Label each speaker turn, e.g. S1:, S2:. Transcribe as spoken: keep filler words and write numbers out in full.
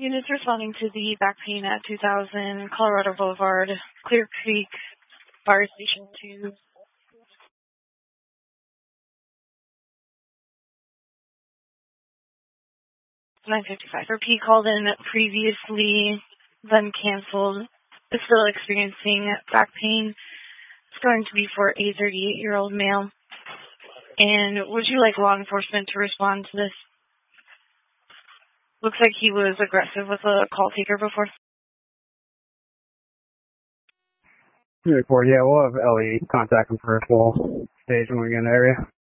S1: Units responding to the back pain at two thousand Colorado Boulevard, Clear Creek, Fire Station two. nine fifty-five. Repeat called in previously, then canceled. Is still experiencing back pain. It's going to be for a thirty-eight-year-old male. And would you like law enforcement to respond to this? Looks like he was aggressive with a call taker before.
S2: Report, yeah, we'll have Ellie contact him for a full stage when we get in the area.